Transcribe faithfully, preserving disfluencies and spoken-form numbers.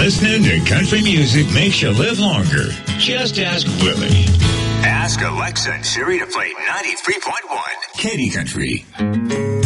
listening to country music makes you live longer. Just ask Willie. Ask Alexa and Siri to play ninety-three point one Katy Country.